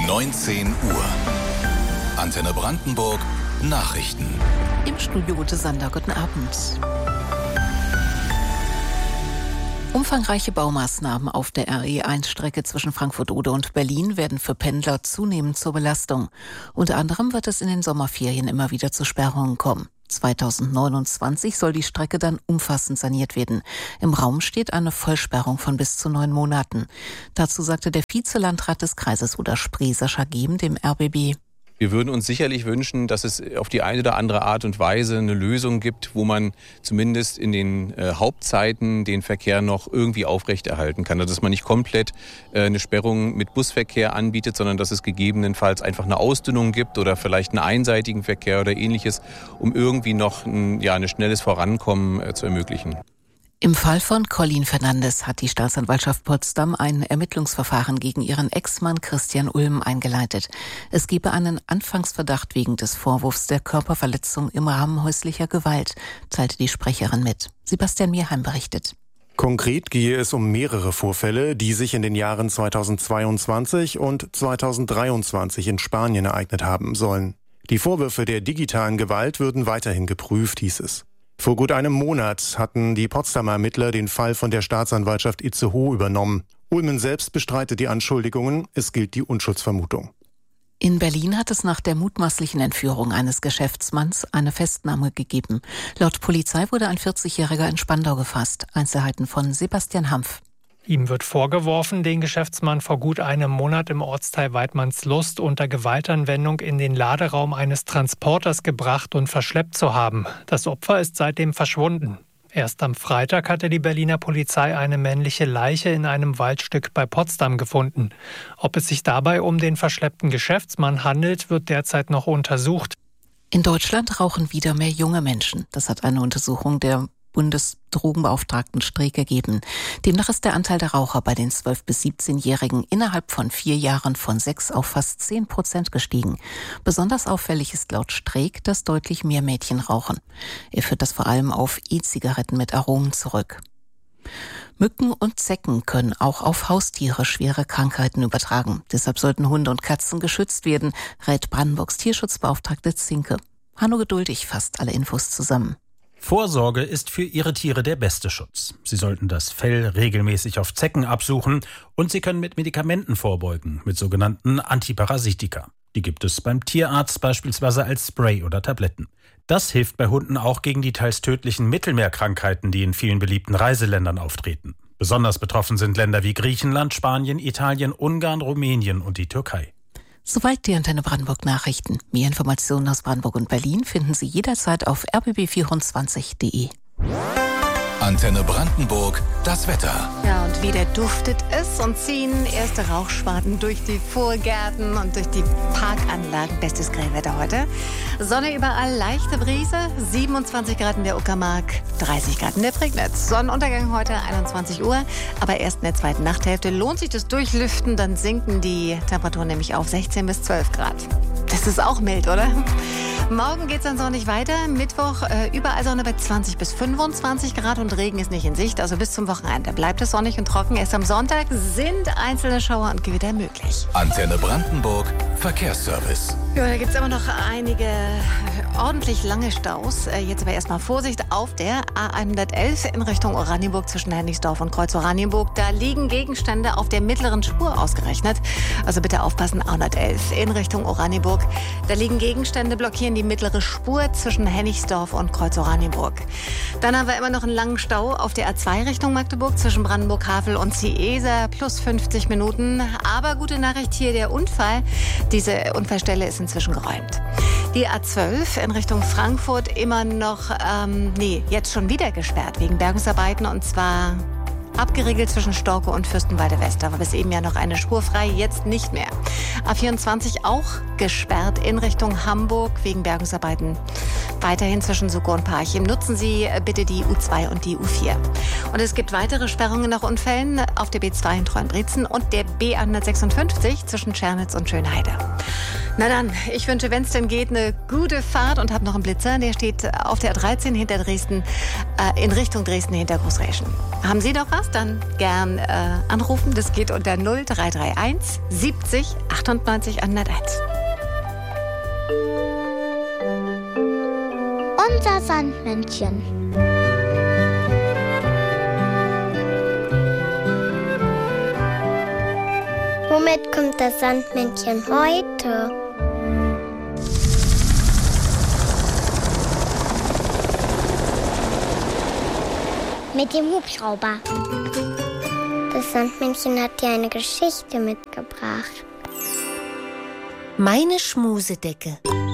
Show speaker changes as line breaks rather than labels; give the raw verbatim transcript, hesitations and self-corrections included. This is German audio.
neunzehn Uhr. Antenne Brandenburg Nachrichten.
Im Studio Ute Sander, guten Abend. Umfangreiche Baumaßnahmen auf der R E eins Strecke zwischen Frankfurt-Oder und Berlin werden für Pendler zunehmend zur Belastung. Unter anderem wird es in den Sommerferien immer wieder zu Sperrungen kommen. zweitausendneunundzwanzig soll die Strecke dann umfassend saniert werden. Im Raum steht eine Vollsperrung von bis zu neun Monaten. Dazu sagte der Vizelandrat des Kreises Oder-Spree, Sascha Gehm, dem R B B:
Wir würden uns sicherlich wünschen, dass es auf die eine oder andere Art und Weise eine Lösung gibt, wo man zumindest in den äh, Hauptzeiten den Verkehr noch irgendwie aufrechterhalten kann. Also dass man nicht komplett äh, eine Sperrung mit Busverkehr anbietet, sondern dass es gegebenenfalls einfach eine Ausdünnung gibt oder vielleicht einen einseitigen Verkehr oder ähnliches, um irgendwie noch ein, ja, ein schnelles Vorankommen äh, zu ermöglichen.
Im Fall von Colin Fernandes hat die Staatsanwaltschaft Potsdam ein Ermittlungsverfahren gegen ihren Ex-Mann Christian Ulm eingeleitet. Es gebe einen Anfangsverdacht wegen des Vorwurfs der Körperverletzung im Rahmen häuslicher Gewalt, teilte die Sprecherin mit. Sebastian Mierheim berichtet.
Konkret gehe es um mehrere Vorfälle, die sich in den Jahren zweitausendzweiundzwanzig und zweitausenddreiundzwanzig in Spanien ereignet haben sollen. Die Vorwürfe der digitalen Gewalt würden weiterhin geprüft, hieß es. Vor gut einem Monat hatten die Potsdamer Ermittler den Fall von der Staatsanwaltschaft Itzehoe übernommen. Ulmen selbst bestreitet die Anschuldigungen, es gilt die Unschuldsvermutung.
In Berlin hat es nach der mutmaßlichen Entführung eines Geschäftsmanns eine Festnahme gegeben. Laut Polizei wurde ein vierzigjähriger in Spandau gefasst. Einzelheiten von Sebastian Hampf.
Ihm wird vorgeworfen, den Geschäftsmann vor gut einem Monat im Ortsteil Weidmannslust unter Gewaltanwendung in den Laderaum eines Transporters gebracht und verschleppt zu haben. Das Opfer ist seitdem verschwunden. Erst am Freitag hatte die Berliner Polizei eine männliche Leiche in einem Waldstück bei Potsdam gefunden. Ob es sich dabei um den verschleppten Geschäftsmann handelt, wird derzeit noch untersucht.
In Deutschland rauchen wieder mehr junge Menschen. Das hat eine Untersuchung der Bundesdrogenbeauftragten Streeck ergeben. Demnach ist der Anteil der Raucher bei den zwölf- bis siebzehnjährigen innerhalb von vier Jahren von sechs auf fast zehn Prozent gestiegen. Besonders auffällig ist laut Streeck, dass deutlich mehr Mädchen rauchen. Er führt das vor allem auf E-Zigaretten mit Aromen zurück. Mücken und Zecken können auch auf Haustiere schwere Krankheiten übertragen. Deshalb sollten Hunde und Katzen geschützt werden, rät Brandenburgs Tierschutzbeauftragte Zinke. Hanno Geduldig fasst alle Infos zusammen.
Vorsorge ist für Ihre Tiere der beste Schutz. Sie sollten das Fell regelmäßig auf Zecken absuchen und Sie können mit Medikamenten vorbeugen, mit sogenannten Antiparasitika. Die gibt es beim Tierarzt beispielsweise als Spray oder Tabletten. Das hilft bei Hunden auch gegen die teils tödlichen Mittelmeerkrankheiten, die in vielen beliebten Reiseländern auftreten. Besonders betroffen sind Länder wie Griechenland, Spanien, Italien, Ungarn, Rumänien und die Türkei.
Soweit die Antenne Brandenburg Nachrichten. Mehr Informationen aus Brandenburg und Berlin finden Sie jederzeit auf r b b vierundzwanzig punkt d e.
Antenne Brandenburg, das Wetter.
Ja, und wieder duftet es und ziehen erste Rauchschwaden durch die Vorgärten und durch die Parkanlagen. Bestes Grillwetter heute. Sonne überall, leichte Brise, siebenundzwanzig Grad in der Uckermark, dreißig Grad in der Prignitz. Sonnenuntergang heute einundzwanzig Uhr, aber erst in der zweiten Nachthälfte lohnt sich das Durchlüften, dann sinken die Temperaturen nämlich auf sechzehn bis zwölf Grad. Das ist auch mild, oder? Morgen geht es dann sonnig weiter. Mittwoch äh, überall Sonne bei zwanzig bis fünfundzwanzig Grad und Regen ist nicht in Sicht. Also bis zum Wochenende bleibt es sonnig und trocken. Erst am Sonntag sind einzelne Schauer und Gewitter möglich.
Antenne Brandenburg Verkehrsservice.
Ja, da gibt es immer noch einige ordentlich lange Staus. Äh, jetzt aber erstmal Vorsicht auf der A hundertelf in Richtung Oranienburg zwischen Hennigsdorf und Kreuz Oranienburg. Da liegen Gegenstände auf der mittleren Spur ausgerechnet. Also bitte aufpassen, A hundertelf in Richtung Oranienburg. Da liegen Gegenstände, blockieren die mittlere Spur zwischen Hennigsdorf und Kreuz Oranienburg. Dann haben wir immer noch einen langen Stau auf der A zwei Richtung Magdeburg zwischen Brandenburg-Havel und Ciesa, plus fünfzig Minuten. Aber gute Nachricht hier, der Unfall. Diese Unfallstelle ist inzwischen geräumt. Die A zwölf in Richtung Frankfurt immer noch, ähm, nee, jetzt schon wieder gesperrt wegen Bergungsarbeiten und zwar abgeriegelt zwischen Storke und Fürstenwalde West. Da war bis eben ja noch eine Spur frei, jetzt nicht mehr. A vierundzwanzig auch gesperrt in Richtung Hamburg wegen Bergungsarbeiten. Weiterhin zwischen Suckow und Parchim. Nutzen Sie bitte die U zwei und die U vier. Und es gibt weitere Sperrungen nach Unfällen auf der B zwei in Treuenbrietzen und der B hundertsechsundfünfzig zwischen Tschernitz und Schönheide. Na dann, ich wünsche, wenn es denn geht, eine gute Fahrt und habe noch einen Blitzer. Der steht auf der A dreizehn hinter Dresden, äh, in Richtung Dresden hinter Großräschen. Haben Sie doch was? Dann gern äh, anrufen. Das geht unter null drei drei eins siebzig achtundneunzig hunderteins.
Unser Sandmännchen. Womit kommt das Sandmännchen heute? Mit dem Hubschrauber. Das Sandmännchen hat dir eine Geschichte mitgebracht.
Meine Schmusedecke.